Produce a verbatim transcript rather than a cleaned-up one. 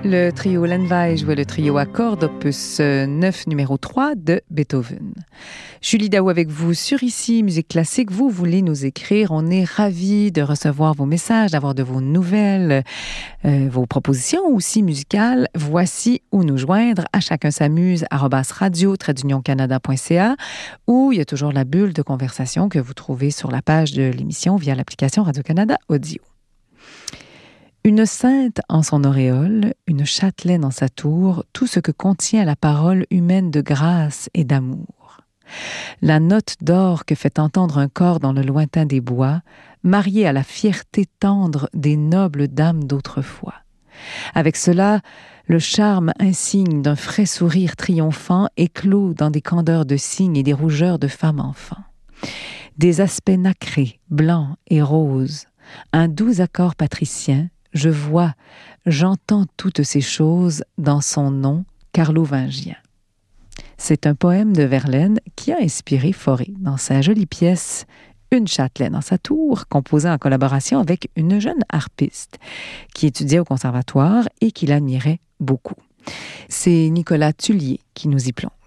Le trio Lenvay jouait le trio à cordes opus neuf numéro trois de Beethoven. Julie Daou avec vous sur Ici Musique Classique. Vous voulez nous écrire, on est ravis de recevoir vos messages, d'avoir de vos nouvelles, euh, vos propositions aussi musicales. Voici où nous joindre. À chacun s'amuse arobase radio trait d'union canada point c a ou il y a toujours la bulle de conversation que vous trouvez sur la page de l'émission via l'application Radio-Canada Audio. Une sainte en son auréole, une châtelaine en sa tour, tout ce que contient la parole humaine de grâce et d'amour. La note d'or que fait entendre un corps dans le lointain des bois, mariée à la fierté tendre des nobles dames d'autrefois. Avec cela, le charme insigne d'un frais sourire triomphant éclot dans des candeurs de cygnes et des rougeurs de femmes enfants. Des aspects nacrés, blancs et roses, un doux accord patricien. Je vois, j'entends toutes ces choses dans son nom carlovingien. C'est un poème de Verlaine qui a inspiré Fauré dans sa jolie pièce Une châtelaine en sa tour, composée en collaboration avec une jeune harpiste qui étudiait au conservatoire et qui l'admirait beaucoup. C'est Nicolas Tullier qui nous y plonge.